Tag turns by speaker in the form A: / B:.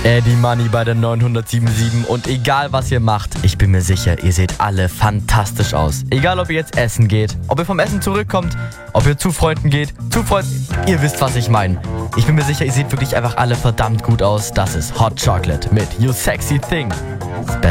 A: Eddie Money bei der 977 und egal was ihr macht, ich bin mir sicher, ihr seht alle fantastisch aus. Egal ob ihr jetzt essen geht, ob ihr vom Essen zurückkommt, ob ihr zu Freunden geht, ihr wisst was ich meine. Ich bin mir sicher, ihr seht wirklich einfach alle verdammt gut aus. Das ist Hot Chocolate mit You Sexy Thing.